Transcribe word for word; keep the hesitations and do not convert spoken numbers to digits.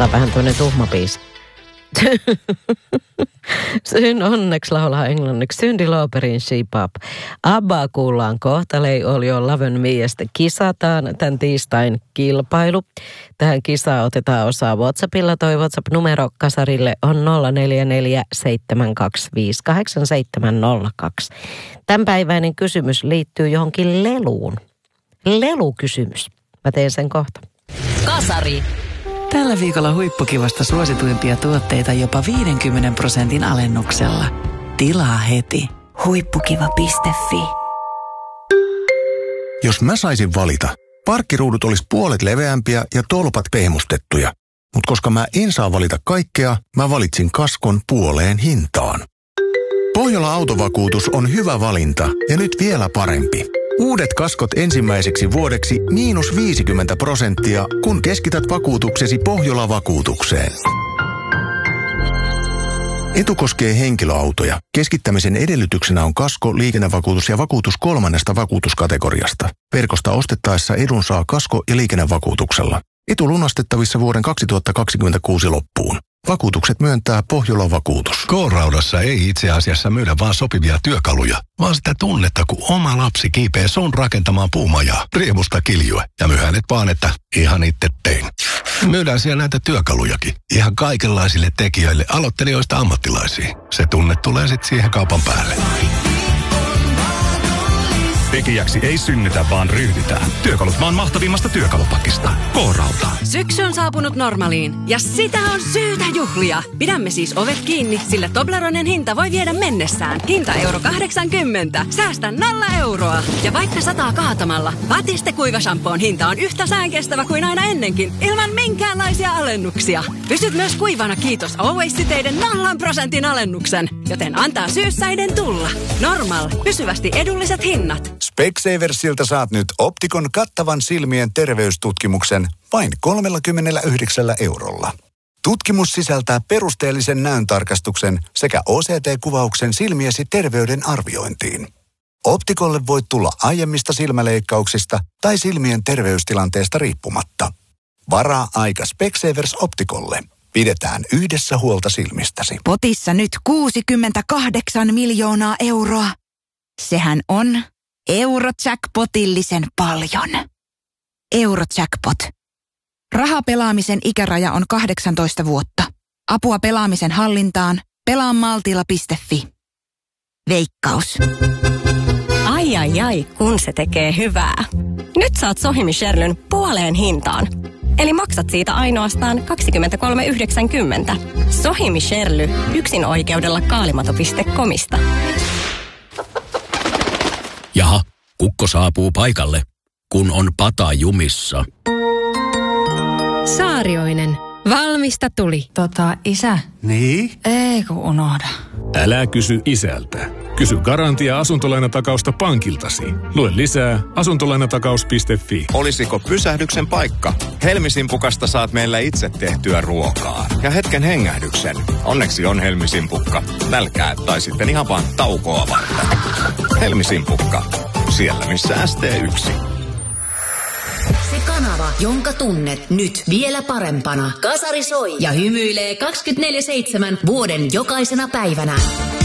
Tää on vähän tämmönen tuhma biisi. Syyn onneksi laulaa englanniksi Cyndi Lauperin She Pop. Abba kuullaan kohta. Lei oli on Laven miestä kisataan tämän tiistain kilpailu. Tähän kisaan otetaan osaa WhatsAppilla. Toi WhatsApp-numero kasarille on nolla neljä neljä seitsemän kaksi viisi kahdeksan seitsemän nolla kaksi. Tämänpäiväinen kysymys liittyy johonkin leluun. Lelukysymys. Mä teen sen kohta. Kasari. Tällä viikolla huippukivasta suosituimpia tuotteita jopa viidenkymmenen prosentin alennuksella. Tilaa heti. huippukiva piste fi. Jos mä saisin valita, parkkiruudut olisi puolet leveämpiä ja tolpat pehmustettuja. Mutta koska mä en saa valita kaikkea, mä valitsin kaskon puoleen hintaan. Pohjola Autovakuutus on hyvä valinta ja nyt vielä parempi. Uudet kaskot ensimmäiseksi vuodeksi miinus viisikymmentä prosenttia, kun keskität vakuutuksesi Pohjola-vakuutukseen. Etu koskee henkilöautoja. Keskittämisen edellytyksenä on kasko, liikennevakuutus ja vakuutus kolmannesta vakuutuskategoriasta. Verkosta ostettaessa edun saa kasko- ja liikennevakuutuksella. Etu lunastettavissa vuoden kaksituhattakaksikymmentäkuusi loppuun. Vakuutukset myöntää Pohjola-vakuutus. K-Raudassa ei itse asiassa myydä vaan sopivia työkaluja, vaan sitä tunnetta, kun oma lapsi kiipee sun rakentamaan puumajaa, riemusta kiljue ja myhänet vaan, että ihan itse tein. Myydään siellä näitä työkalujakin, ihan kaikenlaisille tekijöille, aloittelijoista ammattilaisiin. Se tunne tulee sitten siihen kaupan päälle. Tekijäksi ei synnytä, vaan ryhdytään. Työkalut maan mahtavimmasta työkalupakista. K-Rauta. Syksy on saapunut Normaaliin ja sitä on syytä juhlia. Pidämme siis ovet kiinni, sillä Tobleronen hinta voi viedä mennessään. Hinta euro kahdeksankymmentä. Säästä nolla euroa. Ja vaikka sataa kaatamalla, Batiste kuivashampoon hinta on yhtä säänkestävä kuin aina ennenkin, ilman minkäänlaisia alennuksia. Pysyt myös kuivana kiitos Always-siteiden nollan prosentin alennuksen. Joten antaa syyssäiden tulla. Normal. Pysyvästi edulliset hinnat. Specsaversilta saat nyt Optikon kattavan silmien terveystutkimuksen vain kolmekymmentäyhdeksän eurolla. Tutkimus sisältää perusteellisen näöntarkastuksen sekä O C T-kuvauksen silmiesi terveyden arviointiin. Optikolle voit tulla aiemmista silmäleikkauksista tai silmien terveystilanteesta riippumatta. Varaa aika Specsavers Optikolle. Pidetään yhdessä huolta silmistäsi. Potissa nyt kuusikymmentäkahdeksan miljoonaa euroa. Sehän on Eurojackpotillisen paljon. Eurojackpot. Rahapelaamisen ikäraja on kahdeksantoista vuotta. Apua pelaamisen hallintaan. pelaa maltilla piste fi. Veikkaus. Ai ai ai, kun se tekee hyvää. Nyt saat Sohimi Sherlyn puoleen hintaan. Eli maksat siitä ainoastaan kaksikymmentäkolme yhdeksänkymmentä. Sohimi Sherly, yksin oikeudella kaalimato piste comista. Jaha, kukko saapuu paikalle, kun on pata jumissa. Saarioinen, valmista tuli. Tota, isä. Niin? Ei kun unohda. Älä kysy isältä. Kysy garantia asuntolainatakausta pankiltasi. Lue lisää asuntolainatakaus piste fi. Olisiko pysähdyksen paikka? Helmisimpukasta saat meillä itse tehtyä ruokaa. Ja hetken hengähdyksen. Onneksi on Helmisimpukka. Nälkää tai sitten ihan vaan taukoa varten. Helmisimpukka. Siellä missä S T yksi. Se kanava, jonka tunnet nyt vielä parempana. Kasari soi ja hymyilee kaksikymmentäneljä seitsemän vuoden jokaisena päivänä.